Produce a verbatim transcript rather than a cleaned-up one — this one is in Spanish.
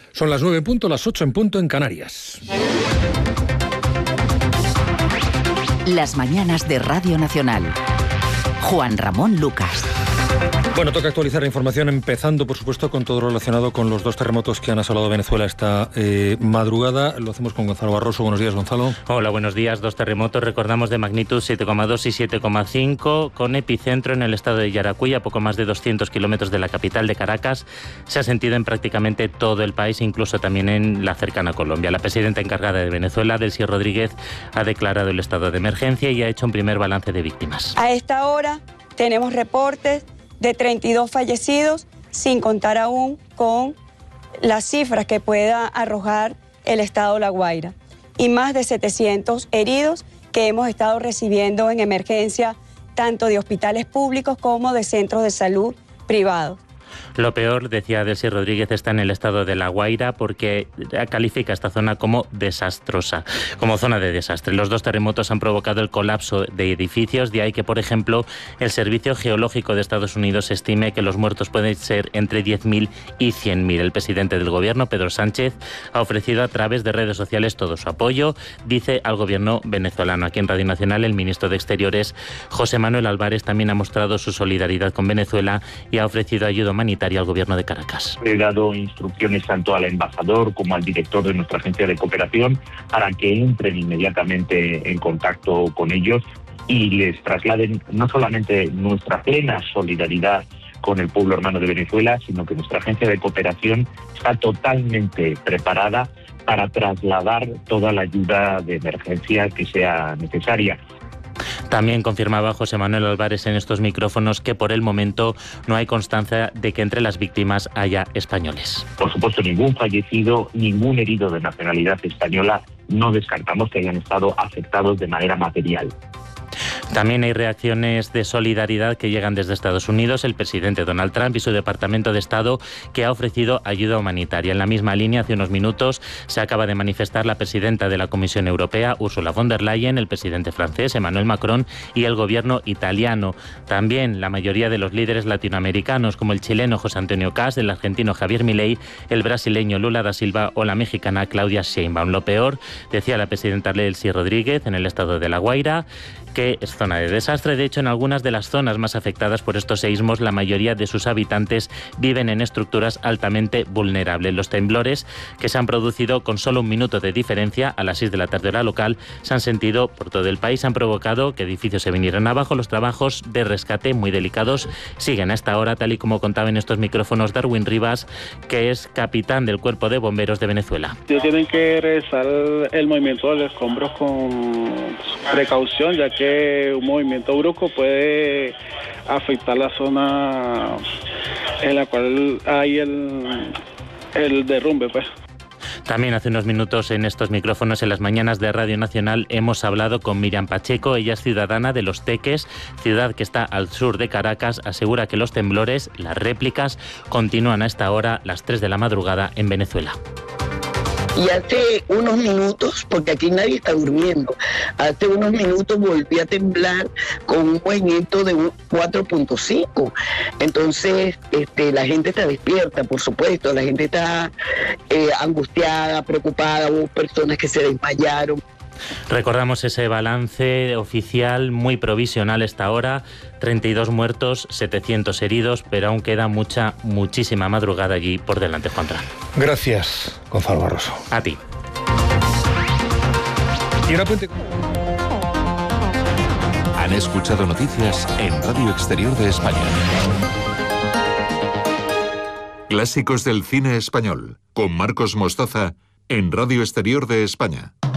Son las nueve en punto, las ocho en punto en Canarias. Las mañanas de Radio Nacional. Juan Ramón Lucas. Bueno, toca actualizar la información, empezando, por supuesto, con todo lo relacionado con los dos terremotos que han asolado Venezuela esta eh, madrugada. Lo hacemos con Gonzalo Barroso. Buenos días, Gonzalo. Hola, buenos días. Dos terremotos, recordamos, de magnitud siete coma dos y siete coma cinco, con epicentro en el estado de Yaracuy, a poco más de doscientos kilómetros de la capital de Caracas. Se ha sentido en prácticamente todo el país, incluso también en la cercana Colombia. La presidenta encargada de Venezuela, Delcy Rodríguez, ha declarado el estado de emergencia y ha hecho un primer balance de víctimas. A esta hora tenemos reportes de treinta y dos fallecidos, sin contar aún con las cifras que pueda arrojar el estado La Guaira, y más de setecientos heridos que hemos estado recibiendo en emergencia, tanto de hospitales públicos como de centros de salud privados. Lo peor, decía Delcy Rodríguez, está en el estado de La Guaira, porque califica esta zona como desastrosa, como zona de desastre. Los dos terremotos han provocado el colapso de edificios, de ahí que, por ejemplo, el Servicio Geológico de Estados Unidos estime que los muertos pueden ser entre diez mil y cien mil. El presidente del gobierno, Pedro Sánchez, ha ofrecido a través de redes sociales todo su apoyo, dice, al gobierno venezolano. Aquí en Radio Nacional, el ministro de Exteriores, José Manuel Álvarez, también ha mostrado su solidaridad con Venezuela y ha ofrecido ayuda humanitaria al gobierno de Caracas. He dado instrucciones tanto al embajador como al director de nuestra agencia de cooperación para que entren inmediatamente en contacto con ellos y les trasladen no solamente nuestra plena solidaridad con el pueblo hermano de Venezuela, sino que nuestra agencia de cooperación está totalmente preparada para trasladar toda la ayuda de emergencia que sea necesaria. También confirmaba José Manuel Álvarez en estos micrófonos que por el momento no hay constancia de que entre las víctimas haya españoles. Por supuesto, ningún fallecido, ningún herido de nacionalidad española. No descartamos que hayan estado afectados de manera material. También hay reacciones de solidaridad que llegan desde Estados Unidos. El presidente Donald Trump y su Departamento de Estado, que ha ofrecido ayuda humanitaria. En la misma línea, hace unos minutos, se acaba de manifestar la presidenta de la Comisión Europea, Ursula von der Leyen, el presidente francés, Emmanuel Macron, y el gobierno italiano. También la mayoría de los líderes latinoamericanos, como el chileno José Antonio Cast, el argentino Javier Milei, el brasileño Lula da Silva o la mexicana Claudia Sheinbaum. Lo peor, decía la presidenta Delcy Rodríguez, en el estado de La Guaira, que es zona de desastre. De hecho, en algunas de las zonas más afectadas por estos seísmos, la mayoría de sus habitantes viven en estructuras altamente vulnerables. Los temblores, que se han producido con solo un minuto de diferencia a las seis de la tarde hora local, se han sentido por todo el país, han provocado que edificios se vinieran abajo. Los trabajos de rescate, muy delicados, siguen a esta hora, tal y como contaba en estos micrófonos Darwin Rivas, que es capitán del Cuerpo de Bomberos de Venezuela. Tienen que realizar el movimiento de los escombros con precaución, ya que que un movimiento brusco puede afectar la zona en la cual hay el, el derrumbe, pues. También hace unos minutos en estos micrófonos, en las mañanas de Radio Nacional, hemos hablado con Miriam Pacheco. Ella es ciudadana de Los Teques, ciudad que está al sur de Caracas. Asegura que los temblores, las réplicas, continúan a esta hora, las tres de la madrugada, en Venezuela. Y hace unos minutos, porque aquí nadie está durmiendo, hace unos minutos volví a temblar con un movimiento de cuatro punto cinco. Entonces, este, la gente está despierta, por supuesto, la gente está eh, angustiada, preocupada, hubo personas que se desmayaron. Recordamos ese balance oficial muy provisional esta hora, treinta y dos muertos, setecientos heridos, pero aún queda mucha, muchísima madrugada allí por delante, Juanra. Gracias, Gonzalo Barroso. A ti. Y una puente... Han escuchado noticias en Radio Exterior de España. Clásicos del cine español, con Marcos Mostaza, en Radio Exterior de España.